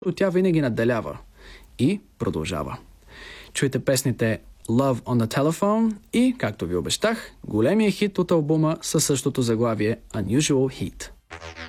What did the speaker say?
тя винаги надделява и продължава. Чуйте песните Love on the Telephone и, както ви обещах, големия хит от албума със същото заглавие Unusual Heat.